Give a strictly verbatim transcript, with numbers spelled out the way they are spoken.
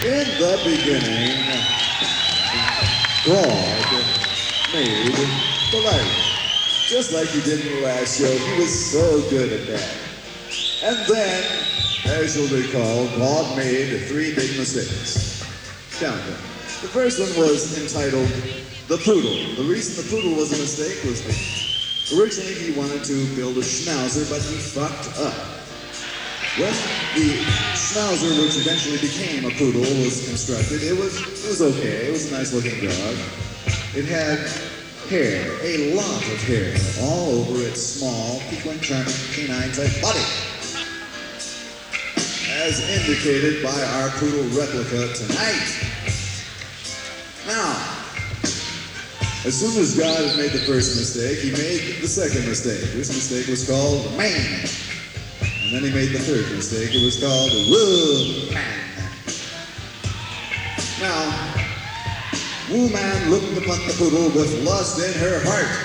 In the beginning, God made the light. Just like he did in the last show, he was so good at that. And then, as you'll recall, God made three big mistakes. Count them. The first one was entitled The Poodle. The reason the poodle was a mistake was that originally he wanted to build a schnauzer, but he fucked up. When the schnauzer, which eventually became a poodle, was constructed, it was, it was okay. It was a nice looking dog. It had hair, a lot of hair, all over its small, peakling, charming, canine-type body. As indicated by our poodle replica tonight. Now, as soon as God had made the first mistake, he made the second mistake. This mistake was called man. And then he made the third mistake. It was called woman. Now, woman looked upon the poodle with lust in her heart.